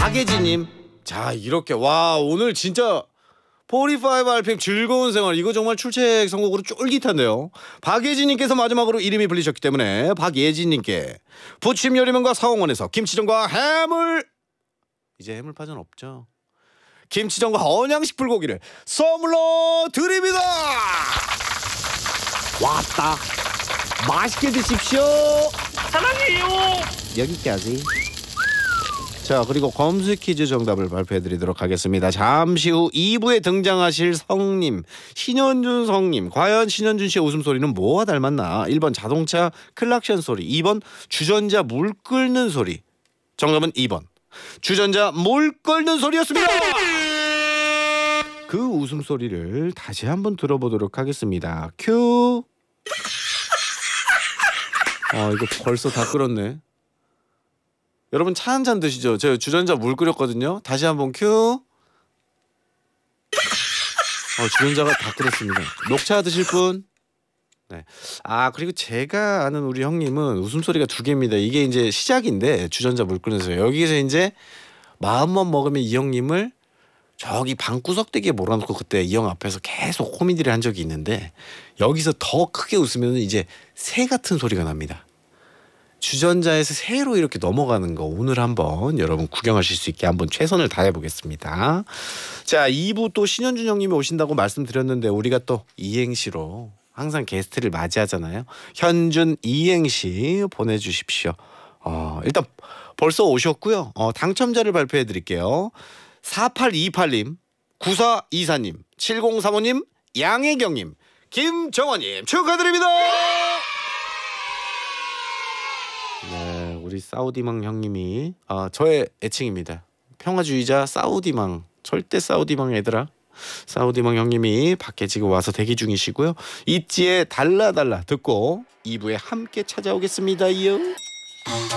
박예진님. 자, 이렇게 와 오늘 진짜 45 RPM 즐거운 생활 이거 정말 출첵 선곡으로 쫄깃한데요. 박예진님께서 마지막으로 이름이 불리셨기 때문에 박예진님께 부침 요리명과 사홍원에서 김치전과 해물, 이제 해물파전 없죠. 김치전과 언양식 불고기를 선물로 드립니다. 왔다. 맛있게 드십시오. 사랑해요. 여기까지. 자, 그리고 검색 퀴즈 정답을 발표해드리도록 하겠습니다. 잠시 후 2부에 등장하실 성님, 신현준 성님. 과연 신현준 씨의 웃음소리는 뭐와 닮았나? 1번 자동차 클락션 소리, 2번 주전자 물 끓는 소리. 정답은 2번 주전자 물 끓는 소리였습니다. 그 웃음소리를 다시 한번 들어보도록 하겠습니다. 큐. 이거 벌써 다 끓었네. 여러분 차 한 잔 드시죠. 제가 주전자 물 끓였거든요. 다시 한번 큐. 주전자가 다 끓었습니다. 녹차 드실 분? 네. 그리고 제가 아는 우리 형님은 웃음소리가 2개입니다. 이게 이제 시작인데 주전자 물 끓여서 여기서 이제 마음만 먹으면 이 형님을 저기 방구석대기에 몰아놓고 그때 이 형 앞에서 계속 코미디를 한 적이 있는데 여기서 더 크게 웃으면 이제 새 같은 소리가 납니다. 주전자에서 새로 이렇게 넘어가는 거 오늘 한번 여러분 구경하실 수 있게 한번 최선을 다해 보겠습니다. 자, 2부 또 신현준 형님이 오신다고 말씀드렸는데 우리가 또 이행시로 항상 게스트를 맞이하잖아요. 현준 이행시 보내주십시오. 일단 벌써 오셨고요. 당첨자를 발표해 드릴게요. 4828님, 9424님, 7035님, 양혜경님, 김정원님 축하드립니다. 네, 우리 사우디망 형님이 저의 애칭입니다. 평화주의자 사우디망. 절대 사우디망 얘들아. 사우디망 형님이 밖에 지금 와서 대기 중이시고요. 있지의 달라달라 듣고 2부에 함께 찾아오겠습니다.